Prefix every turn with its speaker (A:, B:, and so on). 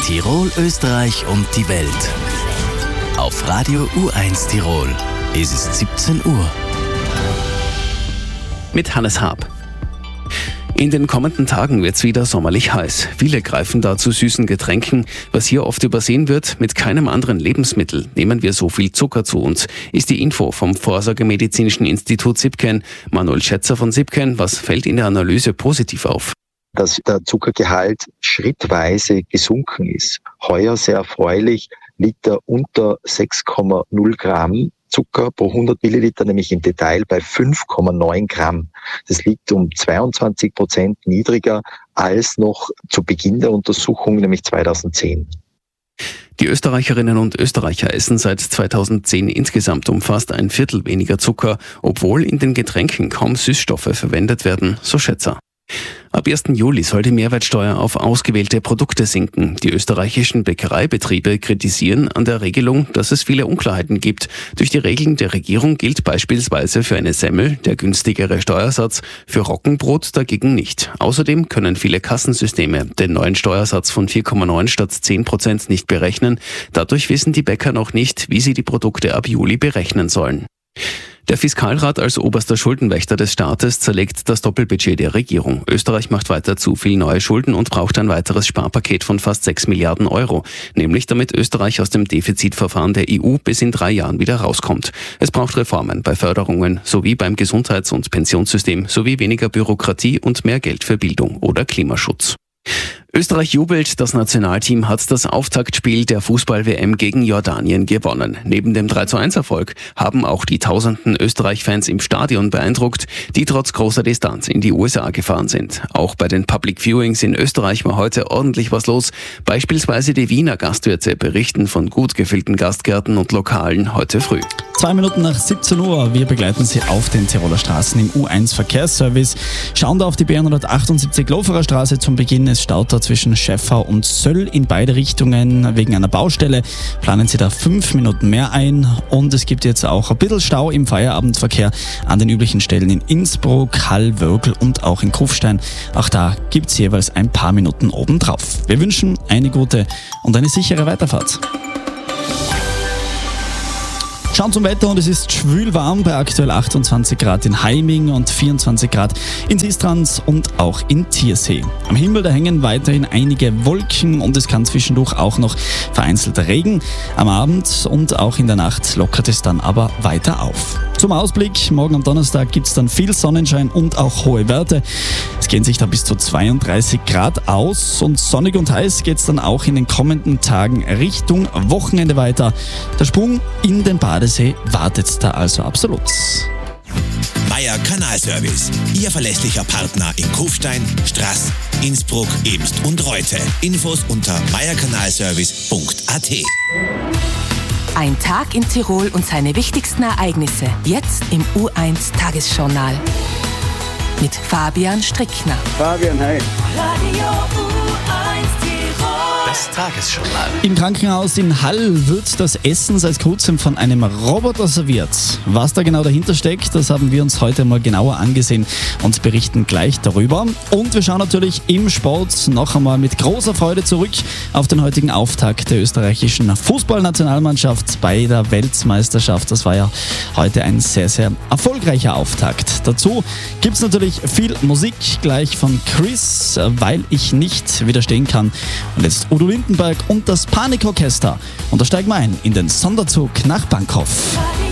A: Tirol, Österreich und die Welt. Auf Radio U1 Tirol ist es 17 Uhr.
B: Mit Hannes Haab. In den kommenden Tagen wird es wieder sommerlich heiß. Viele greifen da zu süßen Getränken. Was hier oft übersehen wird, mit keinem anderen Lebensmittel nehmen wir so viel Zucker zu uns, ist die Info vom Vorsorgemedizinischen Institut Sibken. Manuel Schätzer von Sibken, was fällt in der Analyse positiv auf?
C: Dass der Zuckergehalt schrittweise gesunken ist. Heuer sehr erfreulich liegt er unter 6,0 Gramm Zucker pro 100 Milliliter, nämlich im Detail bei 5,9 Gramm. Das liegt um 22% niedriger als noch zu Beginn der Untersuchung, nämlich 2010.
B: Die Österreicherinnen und Österreicher essen seit 2010 insgesamt um fast ein Viertel weniger Zucker, obwohl in den Getränken kaum Süßstoffe verwendet werden, so Schätzer. Ab 1. Juli soll die Mehrwertsteuer auf ausgewählte Produkte sinken. Die österreichischen Bäckereibetriebe kritisieren an der Regelung, dass es viele Unklarheiten gibt. Durch die Regeln der Regierung gilt beispielsweise für eine Semmel der günstigere Steuersatz, für Roggenbrot dagegen nicht. Außerdem können viele Kassensysteme den neuen Steuersatz von 4,9 statt 10% nicht berechnen. Dadurch wissen die Bäcker noch nicht, wie sie die Produkte ab Juli berechnen sollen. Der Fiskalrat als oberster Schuldenwächter des Staates zerlegt das Doppelbudget der Regierung. Österreich macht weiter zu viel neue Schulden und braucht ein weiteres Sparpaket von fast 6 Milliarden Euro. Nämlich damit Österreich aus dem Defizitverfahren der EU bis in 3 Jahren wieder rauskommt. Es braucht Reformen bei Förderungen sowie beim Gesundheits- und Pensionssystem sowie weniger Bürokratie und mehr Geld für Bildung oder Klimaschutz. Österreich jubelt, das Nationalteam hat das Auftaktspiel der Fußball-WM gegen Jordanien gewonnen. Neben dem 3:1-Erfolg haben auch die tausenden Österreich-Fans im Stadion beeindruckt, die trotz großer Distanz in die USA gefahren sind. Auch bei den Public Viewings in Österreich war heute ordentlich was los. Beispielsweise die Wiener Gastwirte berichten von gut gefüllten Gastgärten und Lokalen heute früh.
D: 2 Minuten nach 17 Uhr. Wir begleiten Sie auf den Tiroler Straßen im U1 Verkehrsservice. Schauen da auf die B178 Loferer Straße zum Beginn. Es staut da zwischen Schäffau und Söll in beide Richtungen wegen einer Baustelle. Planen Sie da 5 Minuten mehr ein. Und es gibt jetzt auch ein bisschen Stau im Feierabendverkehr an den üblichen Stellen in Innsbruck, Hall, Wörgl und auch in Kufstein. Auch da gibt es jeweils ein paar Minuten obendrauf. Wir wünschen eine gute und eine sichere Weiterfahrt. Schauen zum Wetter und es ist schwül warm bei aktuell 28 Grad in Heiming und 24 Grad in Sistrans und auch in Tiersee. Am Himmel da hängen weiterhin einige Wolken und es kann zwischendurch auch noch vereinzelt Regen. Am Abend und auch in der Nacht lockert es dann aber weiter auf. Zum Ausblick, morgen am Donnerstag gibt es dann viel Sonnenschein und auch hohe Werte. Es gehen sich da bis zu 32 Grad aus und sonnig und heiß geht es dann auch in den kommenden Tagen Richtung Wochenende weiter. Der Sprung in den Badesee wartet da also absolut.
E: Meier Kanalservice, Ihr verlässlicher Partner in Kufstein, Straß, Innsbruck, Ebst und Reute. Infos unter meierkanalservice.at.
F: Ein Tag in Tirol und seine wichtigsten Ereignisse. Jetzt im U1 Tagesjournal. Mit Fabian Strickner.
G: Fabian, hi.
F: Radio U1 Tirol.
A: Das Tagesjournal.
D: Im Krankenhaus in Hall wird das Essen seit kurzem von einem Roboter serviert. Was da genau dahinter steckt, das haben wir uns heute mal genauer angesehen und berichten gleich darüber. Und wir schauen natürlich im Sport noch einmal mit großer Freude zurück auf den heutigen Auftakt der österreichischen Fußballnationalmannschaft bei der Weltmeisterschaft. Das war ja heute ein sehr, sehr erfolgreicher Auftakt. Dazu gibt es natürlich viel Musik, gleich von Chris, weil ich nicht widerstehen kann. Und jetzt Udo Lindenberg und das Panikorchester. Und da steigen wir ein in den Sonderzug nach Bankhof.